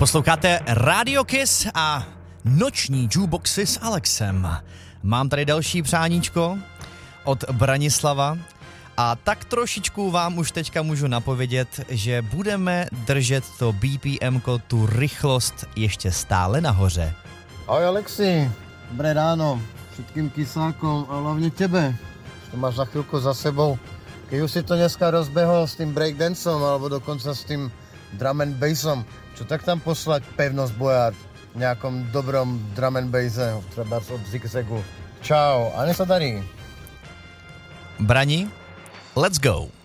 Posloucháte Radio Kiss a noční jukeboxy s Alexem. Mám tady další přáníčko od Branislava a tak trošičku vám už teďka můžu napovědět, že budeme držet to BPM-ko, tu rychlost ještě stále nahoře. Ahoj Alexi, dobré ráno všetkým kysákom a hlavne tebe. To máš za chvíľku za sebou. Keď už si to dneska rozbehol s tým breakdanceom alebo dokonca s tým drum and bassom, čo tak tam poslať pevnosť bojár v nejakom dobrom drum and basse, treba od Zigzagu. Čau, a nech sa darí. Brani, let's go.